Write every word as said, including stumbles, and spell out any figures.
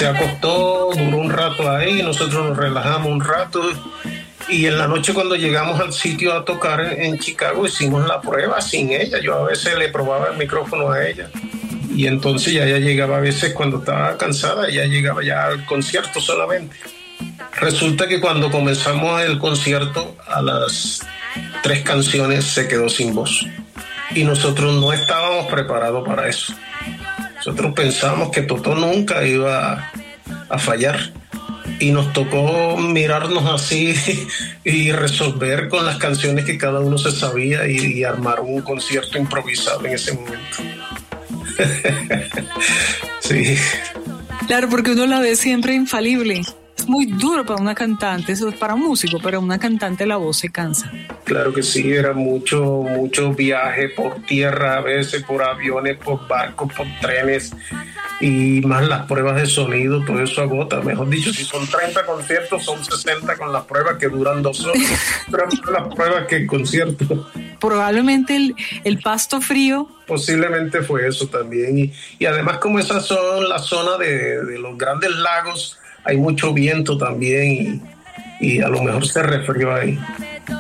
Se acostó, duró un rato ahí, nosotros nos relajamos un rato y en la noche cuando llegamos al sitio a tocar en Chicago hicimos la prueba sin ella. Yo a veces le probaba el micrófono a ella y entonces ya ella llegaba a veces cuando estaba cansada, ella llegaba ya al concierto solamente. Resulta que cuando comenzamos el concierto a las tres canciones se quedó sin voz y nosotros no estábamos preparados para eso. Nosotros pensábamos que Totó nunca iba a fallar y nos tocó mirarnos así y resolver con las canciones que cada uno se sabía y, y armar un concierto improvisado en ese momento. Sí. Claro, porque uno la ve siempre infalible. Es muy duro para una cantante, eso es para un músico, pero una cantante la voz se cansa. Claro que sí, era mucho, mucho viaje por tierra, a veces por aviones, por barcos, por trenes y más las pruebas de sonido, todo eso agota. Mejor dicho, si son treinta conciertos, son sesenta con las pruebas que duran dos horas, pero más las pruebas que el concierto. Probablemente el, el pasto frío. Posiblemente fue eso también. Y, y además como esas son la zona de, de los grandes lagos, hay mucho viento también y, y a lo mejor se resfrió ahí.